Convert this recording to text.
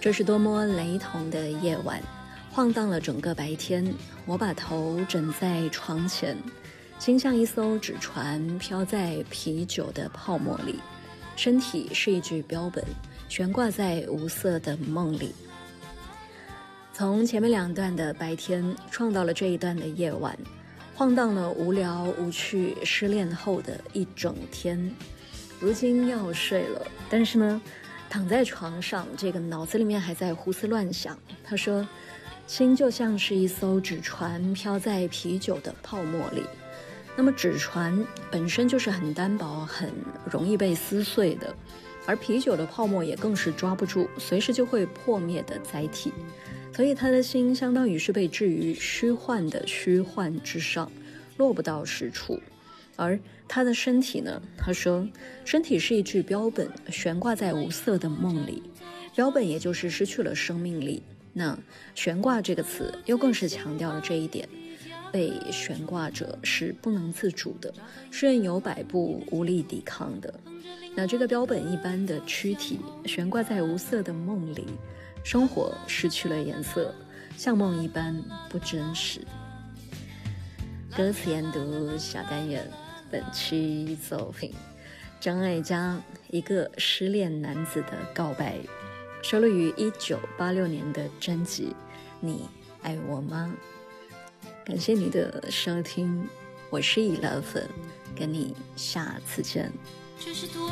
这是多么雷同的夜晚，晃荡了整个白天。我把头枕在床前，心像一艘纸船飘在啤酒的泡沫里，身体是一具标本，悬挂在无色的梦里。从前面2段的白天创造了这一段的夜晚，晃荡了无聊无趣失恋后的一整天。如今要睡了，但是呢，躺在床上，这个脑子里面还在胡思乱想。他说，心就像是一艘纸船飘在啤酒的泡沫里。那么纸船本身就是很单薄，很容易被撕碎的，而啤酒的泡沫也更是抓不住，随时就会破灭的载体。所以他的心相当于是被置于虚幻的虚幻之上，落不到实处。而他的身体呢，他说身体是一具标本，悬挂在无色的梦里。标本也就是失去了生命力，那悬挂这个词又更是强调了这一点，被悬挂者是不能自主的，是任由摆布，无力抵抗的。那这个标本一般的躯体悬挂在无色的梦里，生活失去了颜色，像梦一般不真实。歌词研读小单元，本期作品张艾嘉一个失恋男子的告白，收录于1986年的专辑《你爱我吗》。感谢你的收听，我是11，跟你下次见。